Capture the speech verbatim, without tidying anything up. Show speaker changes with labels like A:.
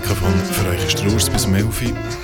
A: Mikrofon für euch ist der Urs bis um elf Uhr.